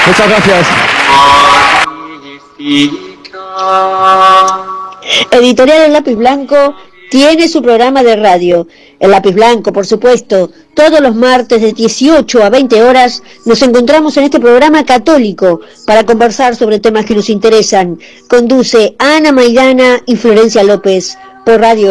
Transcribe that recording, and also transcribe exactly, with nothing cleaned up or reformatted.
Muchas gracias. Editorial El Lápiz Blanco tiene su programa de radio. El Lápiz Blanco, por supuesto, todos los martes de dieciocho a veinte horas nos encontramos en este programa católico para conversar sobre temas que nos interesan. Conduce Ana Maidana y Florencia López por Radio